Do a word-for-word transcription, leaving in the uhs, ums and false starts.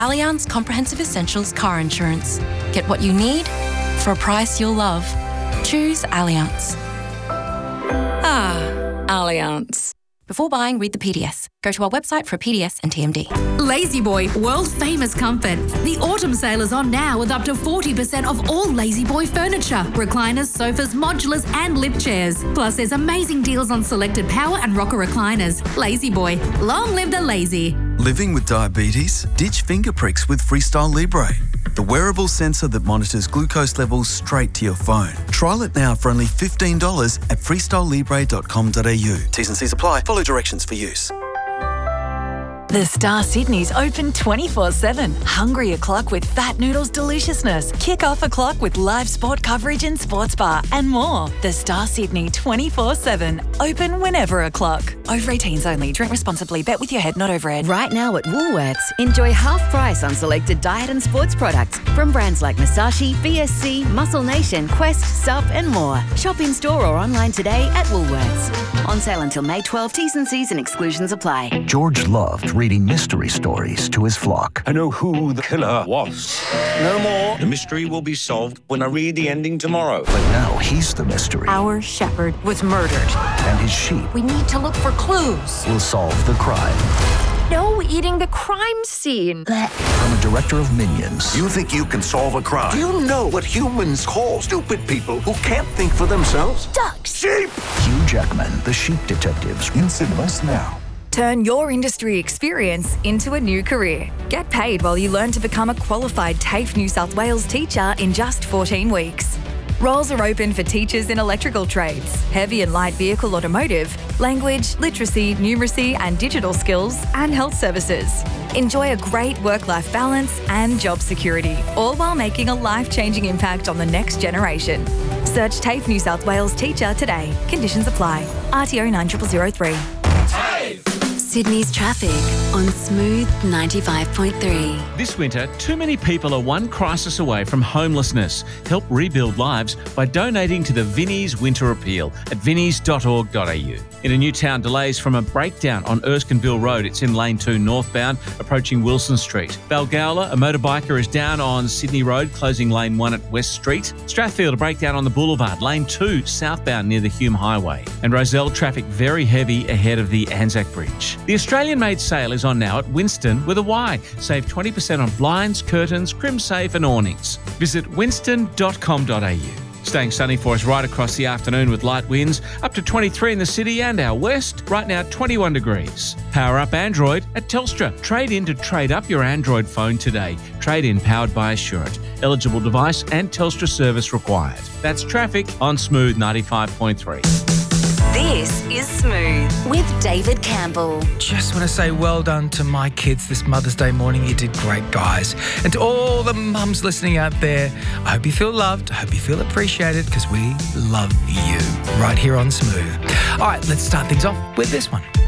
Allianz Comprehensive Essentials Car Insurance. Get what you need for a price you'll love. Choose Allianz. Ah, Allianz. Before buying, read the P D S. Go to our website for a P D S and T M D. La-Z-Boy, world famous comfort. The autumn sale is on now with up to forty percent off all La-Z-Boy furniture, recliners, sofas, modulars and lip chairs. Plus there's amazing deals on selected power and rocker recliners. La-Z-Boy, long live the lazy. Living with diabetes? Ditch finger pricks with Freestyle Libre, the wearable sensor that monitors glucose levels straight to your phone. Trial it now for only fifteen dollars at freestyle libre dot com dot a u. T's and C's apply. Follow directions for use. The Star Sydney's open twenty-four seven. Hungry o'clock with Fat Noodles deliciousness. Kick off o'clock with live sport coverage and sports bar and more. The Star Sydney twenty-four seven. Open whenever o'clock. Over eighteens only. Drink responsibly. Bet with your head, not overhead. Right now at Woolworths, enjoy half price on selected diet and sports products from brands like Masashi, B S C, Muscle Nation, Quest, Sup and more. Shop in store or online today at Woolworths. On sale until May twelfth. T's and C's and exclusions apply. George loved reading mystery stories to his flock. I know who the killer was. No more. The mystery will be solved when I read the ending tomorrow. But now he's the mystery. Our shepherd was murdered. And his sheep We need to look for clues. will solve the crime. No eating the crime scene. From a director of Minions. You think you can solve a crime? Do you know what humans call stupid people who can't think for themselves? Ducks. Sheep! Hugh Jackman, the Sheep Detectives. In cinemas now. Turn your industry experience into a new career. Get paid while you learn to become a qualified TAFE New South Wales teacher in just fourteen weeks. Roles are open for teachers in electrical trades, heavy and light vehicle automotive, language, literacy, numeracy and digital skills, and health services. Enjoy a great work-life balance and job security, all while making a life-changing impact on the next generation. Search TAFE New South Wales teacher today. Conditions apply. R T O nine zero zero zero three. Sydney's traffic on Smooth ninety-five point three. This winter, too many people are one crisis away from homelessness. Help rebuild lives by donating to the Vinnie's Winter Appeal at vinnies dot org dot a u. In a Newtown, delays from a breakdown on Erskineville Road. It's in lane two northbound, approaching Wilson Street. Balgowlah, a motorbiker is down on Sydney Road, closing lane one at West Street. Strathfield, a breakdown on the Boulevard, lane two southbound near the Hume Highway. And Rozelle, traffic very heavy ahead of the Anzac Bridge. The Australian-made sale is on now at Winston with a Y. Save twenty percent on blinds, curtains, crimsafe and awnings. Visit winston dot com dot a u. Staying sunny for us right across the afternoon with light winds, up to twenty-three in the city and our west, right now twenty-one degrees. Power up Android at Telstra. Trade in to trade up your Android phone today. Trade in powered by Assurant. Eligible device and Telstra service required. That's traffic on Smooth ninety-five point three. This is Smooth with David Campbell. Just want to say well done to my kids this Mother's Day morning. You did great, guys. And to all the mums listening out there, I hope you feel loved. I hope you feel appreciated because we love you right here on Smooth. All right, let's start things off with this one.